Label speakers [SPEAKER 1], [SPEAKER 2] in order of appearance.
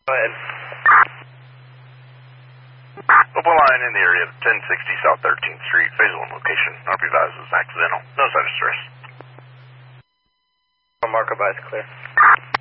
[SPEAKER 1] Go ahead.
[SPEAKER 2] Open line in the area of 1060 South 13th Street, phase 1 location. RP advises accidental. No sign of stress.
[SPEAKER 1] Mark advise clear.